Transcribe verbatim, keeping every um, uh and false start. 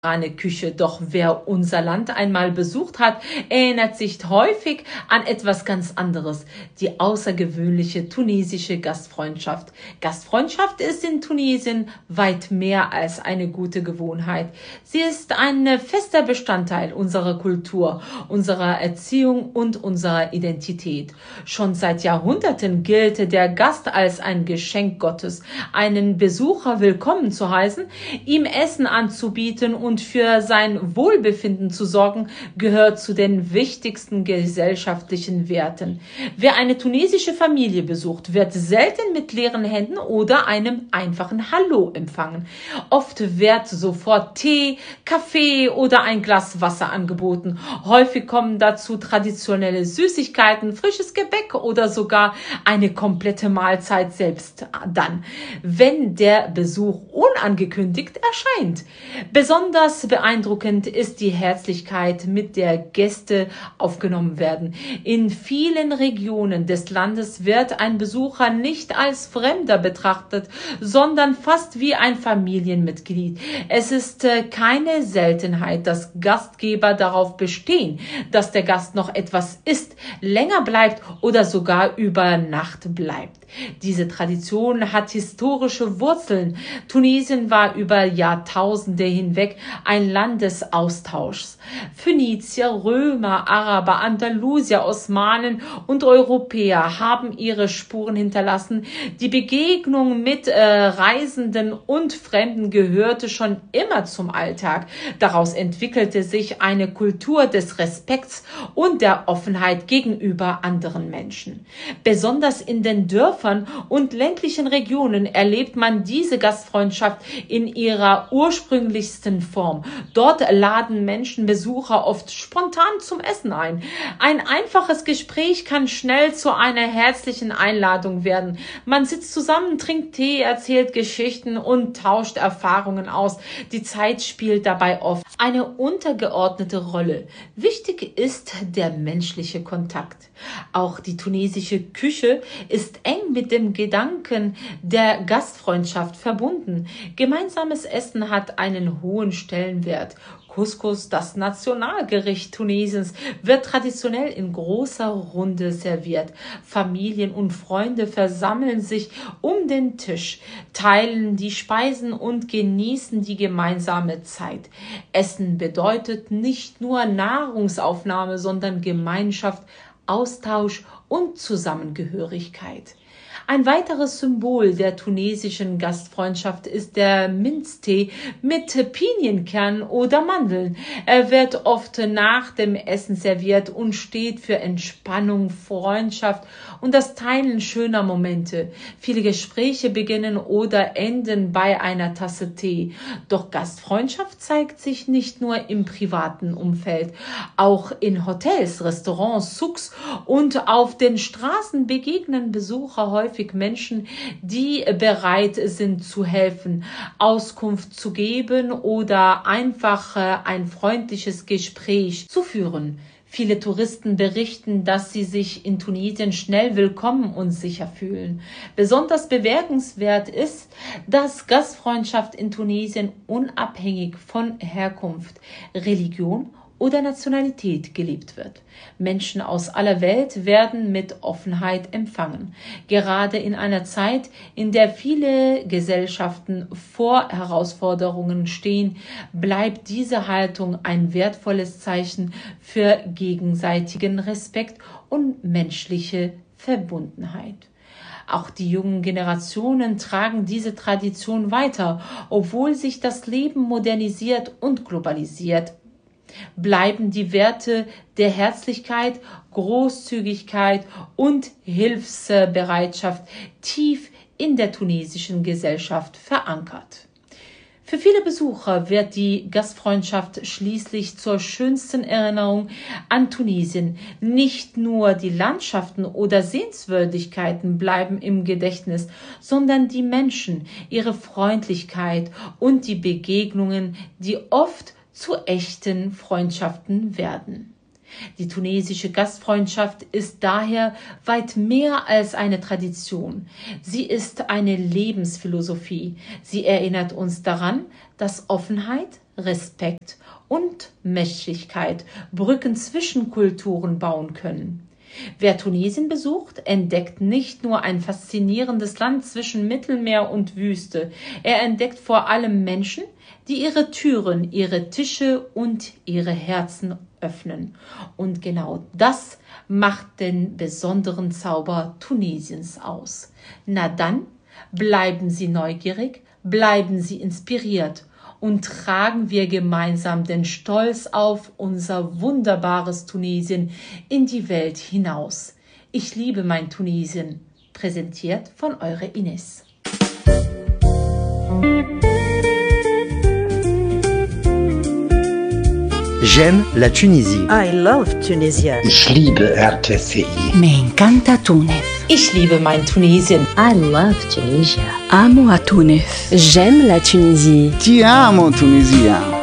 mediterrane Küche. Doch wer unser Land einmal besucht hat, erinnert sich häufig an etwas ganz anderes. Die außergewöhnliche tunesische Gastfreundschaft. Gastfreundschaft ist in Tunesien weit mehr als eine gute Gewohnheit. Sie ist ein fester Bestandteil unserer Kultur, unserer Erziehung und unserer Identität. Schon seit Jahrhunderten gilt der Gast als ein Geschenk Gottes, einen Besucher willkommen zu heißen, ihm Essen anzubieten und für sein Wohlbefinden zu sorgen, gehört zu den wichtigsten gesellschaftlichen Werten. Wer eine tunesische Familie besucht, wird selten mit leeren Händen oder einem einfachen Hallo empfangen. Oft wird sofort Tee, Kaffee oder ein Glas Wasser angeboten. Häufig kommen dazu traditionelle Süßigkeiten, frisches Gebäck oder sogar eine komplette Mahlzeit selbst dann, wenn der Besuch unangekündigt erscheint. Besonders beeindruckend ist die Herzlichkeit, mit der Gäste aufgenommen werden. In vielen Regionen des Landes wird ein Besucher nicht als Fremder betrachtet, sondern fast wie ein Familienmitglied. Es ist keine Seltenheit, dass Gastgeber darauf bestehen, dass der Gast noch etwas isst, länger bleibt oder sogar über Nacht bleibt. Diese Tradition hat historische Wurzeln. Tunesien war über Jahrtausende hinweg ein Land des Austauschs. Phönizier, Römer, Araber, Andalusier, Osmanen und Europäer haben ihre Spuren hinterlassen. Die Begegnung mit äh, Reisenden und Fremden gehörte schon immer zum Alltag. Daraus entwickelte sich eine Kultur des Respekts und der Offenheit gegenüber anderen Menschen. Besonders in den Dörfern und ländlichen Regionen erlebt man diese Gastfreundschaft in ihrer ursprünglichsten Form. Dort laden Menschen Besucher oft spontan zum Essen ein. Ein einfaches Gespräch kann schnell zu einer herzlichen Einladung werden. Man sitzt zusammen, trinkt Tee, erzählt Geschichten und tauscht Erfahrungen aus. Die Zeit spielt dabei oft eine untergeordnete Rolle. Wichtig ist der menschliche Kontakt. Auch die tunesische Küche ist eng mit dem Gedanken der Gastfreundschaft verbunden. Gemeinsames Essen hat einen hohen Stellenwert. Couscous, das Nationalgericht Tunesiens, wird traditionell in großer Runde serviert. Familien und Freunde versammeln sich um den Tisch, teilen die Speisen und genießen die gemeinsame Zeit. Essen bedeutet nicht nur Nahrungsaufnahme, sondern Gemeinschaft, Austausch und Zusammengehörigkeit. Ein weiteres Symbol der tunesischen Gastfreundschaft ist der Minztee mit Pinienkernen oder Mandeln. Er wird oft nach dem Essen serviert und steht für Entspannung, Freundschaft und das Teilen schöner Momente. Viele Gespräche beginnen oder enden bei einer Tasse Tee. Doch Gastfreundschaft zeigt sich nicht nur im privaten Umfeld. Auch in Hotels, Restaurants, Souks und auf den Straßen begegnen Besucher häufig Menschen, die bereit sind zu helfen, Auskunft zu geben oder einfach ein freundliches Gespräch zu führen. Viele Touristen berichten, dass sie sich in Tunesien schnell willkommen und sicher fühlen. Besonders bemerkenswert ist, dass Gastfreundschaft in Tunesien unabhängig von Herkunft, Religion oder Nationalität gelebt wird. Menschen aus aller Welt werden mit Offenheit empfangen. Gerade in einer Zeit, in der viele Gesellschaften vor Herausforderungen stehen, bleibt diese Haltung ein wertvolles Zeichen für gegenseitigen Respekt und menschliche Verbundenheit. Auch die jungen Generationen tragen diese Tradition weiter, obwohl sich das Leben modernisiert und globalisiert. Bleiben die Werte der Herzlichkeit, Großzügigkeit und Hilfsbereitschaft tief in der tunesischen Gesellschaft verankert. Für viele Besucher wird die Gastfreundschaft schließlich zur schönsten Erinnerung an Tunesien. Nicht nur die Landschaften oder Sehenswürdigkeiten bleiben im Gedächtnis, sondern die Menschen, ihre Freundlichkeit und die Begegnungen, die oft zu echten Freundschaften werden. Die tunesische Gastfreundschaft ist daher weit mehr als eine Tradition. Sie ist eine Lebensphilosophie. Sie erinnert uns daran, dass Offenheit, Respekt und Menschlichkeit Brücken zwischen Kulturen bauen können. Wer Tunesien besucht, entdeckt nicht nur ein faszinierendes Land zwischen Mittelmeer und Wüste. Er entdeckt vor allem Menschen, die ihre Türen, ihre Tische und ihre Herzen öffnen. Und genau das macht den besonderen Zauber Tunesiens aus. Na dann, bleiben Sie neugierig, bleiben Sie inspiriert und tragen wir gemeinsam den Stolz auf unser wunderbares Tunesien in die Welt hinaus. Ich liebe mein Tunesien, präsentiert von eurer Ines. J'aime la Tunisie. I love Tunisia. Ich liebe R T C I. Me encanta Túnez. Ich liebe mein Tunesien. I love Tunisia. Amo a Túnez. J'aime la Tunisie. Ti amo, Tunisia.